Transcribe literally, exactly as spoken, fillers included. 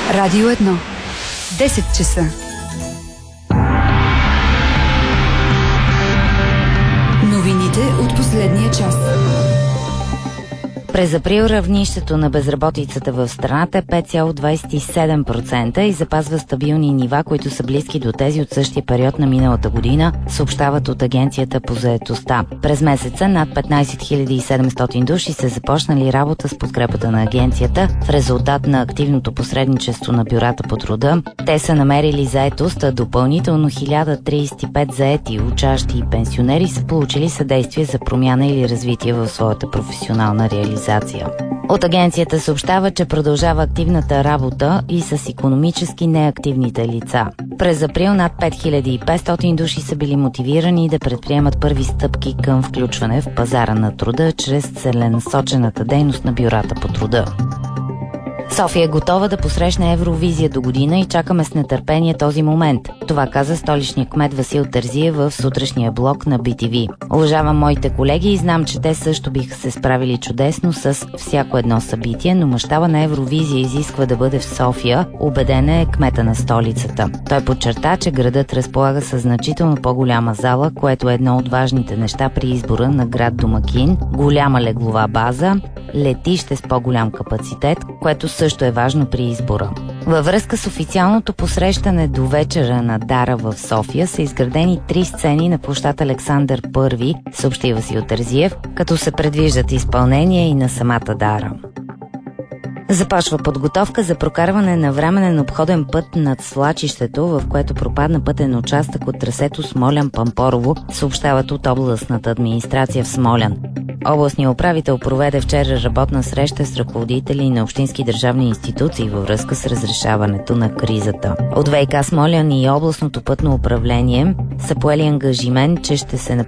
Радио едно. десет часа. Новините от последния час. През април равнището на безработицата в страната е пет цяло двадесет и седем процента и запазва стабилни нива, които са близки до тези от същия период на миналата година, съобщават от Агенцията по заетостта. През месеца над петнадесет хиляди и седемстотин души са започнали работа с подкрепата на агенцията в резултат на активното посредничество на бюрата по труда. Те са намерили заетост, а допълнително хиляда тридесет и пет заети, учащи и пенсионери са получили съдействие за промяна или развитие в своята професионална реализация. От агенцията съобщава, че продължава активната работа и с икономически неактивните лица. През април над пет хиляди и петстотин души са били мотивирани да предприемат първи стъпки към включване в пазара на труда чрез целенасочената дейност на бюрата по труда. София е готова да посрещне Евровизия до година и чакаме с нетърпение този момент. Това каза столичният кмет Васил Терзиев в сутрешния блок на Би Ти Ви. Уважавам моите колеги и знам, че те също биха се справили чудесно с всяко едно събитие, но мащаба на Евровизия изисква да бъде в София, убеден е кмета на столицата. Той подчерта, че градът разполага със значително по-голяма зала, което е едно от важните неща при избора на град домакин, голяма леглова база, летище с по-голям капацитет, което също е важно при избора. Във връзка с официалното посрещане до вечера на Дара в София са изградени три сцени на площад Александър Първи, съобщи Васил Терзиев, като се предвиждат изпълнение и на самата Дара. Започва подготовка за прокарване на временен обходен път над свлачището, в което пропадна пътен участък от трасето Смолян-Пампорово, съобщават от областната администрация в Смолян. Областният управител проведе вчера работна среща с ръководители на общински държавни институции във връзка с разрешаването на кризата. От ВиК Смолян и областното пътно управление са поели ангажимент, че ще се